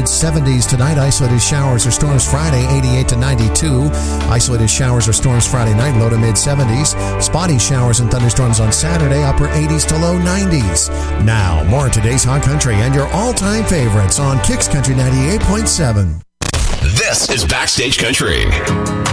mid 70s tonight. Isolated showers or storms Friday, 88 to 92. Isolated showers or storms Friday night, low to mid 70s. Spotty showers and thunderstorms on Saturday, upper 80s to low 90s. Now, more of today's Hot Country and your all-time favorites on Kicks Country 98.7. This is Backstage Country.